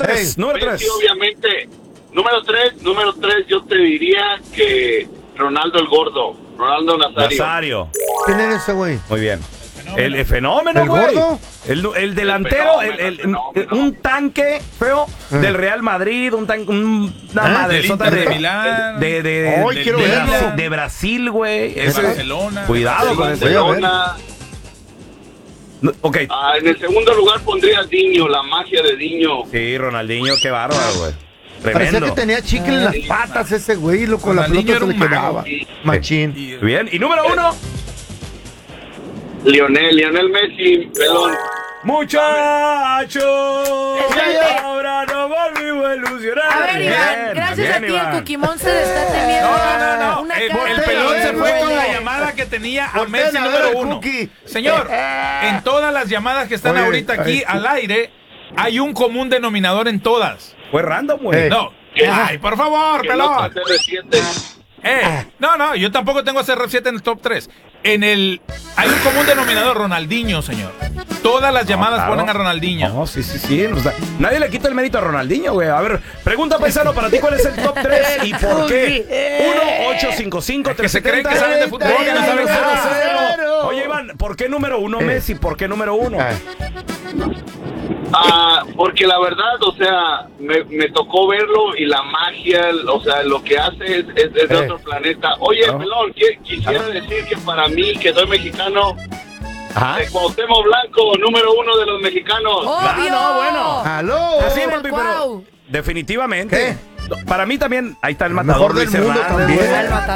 3. Número 3. Sí, obviamente. Número 3, yo te diría que Ronaldo el Gordo. Ronaldo Nazario. ¿Quién es ese güey? Muy bien. El fenómeno, güey. ¿El gordo? El delantero, un tanque feo del Real Madrid, una madresota de Milán, de Brasil, güey. De Barcelona. Cuidado con ese. Barcelona. Ok. En el segundo lugar pondría a Diño, la magia de Diño. Sí, Ronaldinho, qué bárbaro, güey. Parecía Tremendo. que tenía chicle en las patas ese güey, lo con la Ronaldinho pelota se le era un mago. quedaba. Machín. Bien. Y número 1. Lionel Messi, pelón. Muchachos, ahora no volvimos a ilusionar. A ver, Iván, gracias a ti el Cookie Monster está teniendo una El cara pelón de se fue con la huevo. llamada que tenía a Volteen Messi a ver número el 1. Cookie. Señor, en todas las llamadas que están Oye, ahorita aquí al aire, hay un común denominador en todas. Fue random, güey. No. Ay, por favor, Que no pelón. CR7. No, yo tampoco tengo CR7 en el top 3. Hay un común denominador, Ronaldinho, señor. Todas las llamadas claro. ponen a Ronaldinho. No, sí. O sea, nadie le quita el mérito a Ronaldinho, güey. A ver, pregunta, paisano, para ti, ¿cuál es el top 3 y por qué? 1-855-370. Que se creen que saben de fútbol y no saben nada. 0-0. Oye, Iván, ¿por qué número 1 Messi? ¿Por qué número 1? Porque la verdad, o sea, me tocó verlo y la magia, o sea, lo que hace es de otro planeta. Oye, pelón, quisiera decir que para mí, que soy mexicano, Cuauhtémoc Blanco, número 1 de los mexicanos. ¡Obvio! No, bueno. ¡Aló! Así, Como papi, el pero Cuau. definitivamente. ¿Qué? Para mí también, ahí está el Mejor matador del Luis mundo Hernández. también. El matador.